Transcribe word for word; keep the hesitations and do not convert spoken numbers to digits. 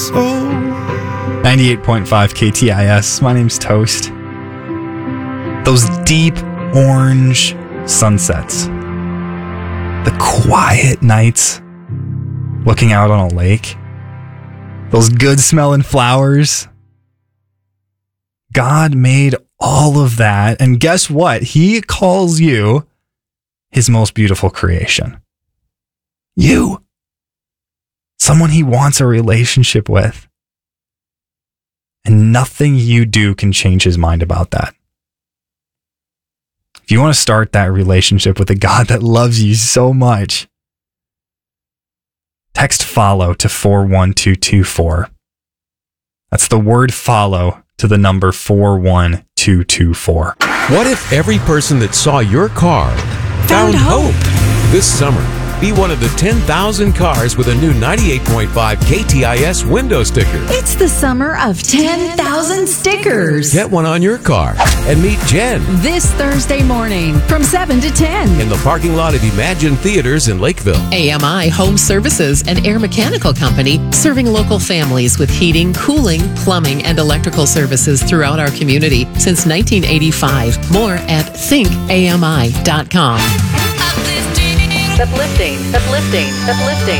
ninety-eight point five K T I S. My name's Toast. Those deep orange sunsets. The quiet nights looking out on a lake. Those good smelling flowers. God made all of that. And guess what? He calls you his most beautiful creation. You. Someone he wants a relationship with. And nothing you do can change his mind about that. If you want to start that relationship with a God that loves you so much, text follow to four one two two four. That's the word follow to the number four one two two four. What if every person that saw your car found, found hope? hope this summer? Be one of the ten thousand cars with a new ninety-eight point five K T I S window sticker. It's the summer of ten thousand stickers. Get one on your car and meet Jen this Thursday morning from seven to ten in the parking lot of Imagine Theaters in Lakeville. A M I Home Services, an air mechanical company serving local families with heating, cooling, plumbing, and electrical services throughout our community since nineteen eighty-five. More at think A M I dot com. Uplifting, uplifting, uplifting.